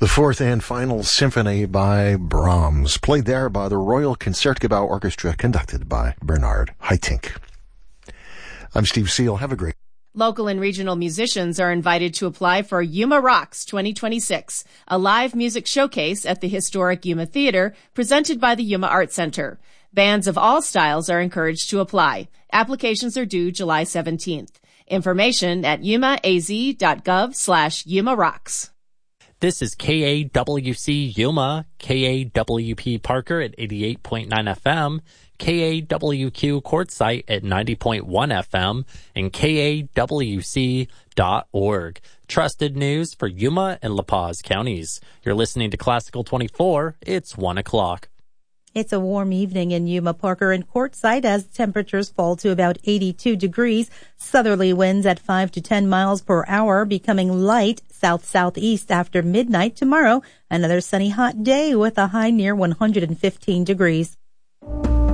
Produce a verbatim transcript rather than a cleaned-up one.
The fourth and final symphony by Brahms, played there by the Royal Concertgebouw Orchestra, conducted by Bernard Haitink. I'm Steve Seal. Have a great Local and regional musicians are invited to apply for Yuma Rocks twenty twenty-six, a live music showcase at the historic Yuma Theater presented by the Yuma Art Center. Bands of all styles are encouraged to apply. Applications are due July seventeenth. Information at yumaaz.gov slash Yuma Rocks. This is K A W C Yuma, K A W P Parker at eighty-eight point nine F M, K A W Q Quartzsite at ninety point one F M, and K A W C dot org. Trusted news for Yuma and La Paz counties. You're listening to Classical twenty-four. It's one o'clock. It's a warm evening in Yuma, Parker, and Quartzsite as temperatures fall to about eighty-two degrees. Southerly winds at five to ten miles per hour, becoming light south-southeast after midnight tomorrow. Another sunny hot day with a high near one hundred fifteen degrees.